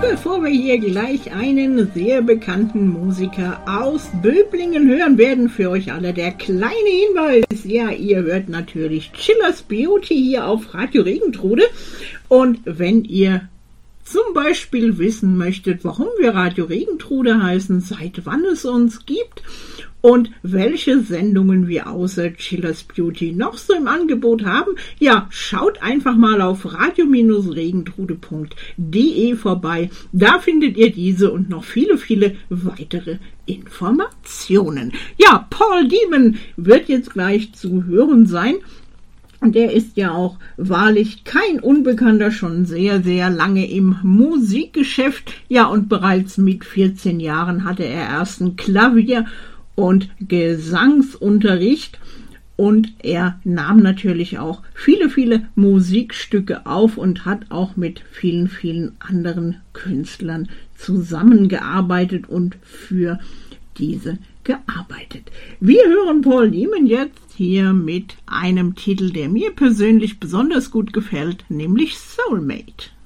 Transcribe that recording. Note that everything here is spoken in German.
Bevor wir hier gleich einen sehr bekannten Musiker aus Böblingen hören werden, für euch alle der kleine Hinweis. Ja, ihr hört natürlich Chillers Beauty hier auf Radio Regentrude. Und wenn ihr zum Beispiel wissen möchtet, warum wir Radio Regentrude heißen, seit wann es uns gibt und welche Sendungen wir außer Chillers Beauty noch so im Angebot haben, ja, schaut einfach mal auf radio-regentrude.de vorbei. Da findet ihr diese und noch viele, viele weitere Informationen. Ja, Paul Diamond wird jetzt gleich zu hören sein. Und der ist ja auch wahrlich kein Unbekannter, schon sehr, sehr lange im Musikgeschäft. Ja, und bereits mit 14 Jahren hatte er ersten Klavier- und Gesangsunterricht. Und er nahm natürlich auch viele, viele Musikstücke auf und hat auch mit vielen, vielen anderen Künstlern zusammengearbeitet und für diese gearbeitet. Wir hören Paul Diamond jetzt hier mit einem Titel, der mir persönlich besonders gut gefällt, nämlich Soulmate.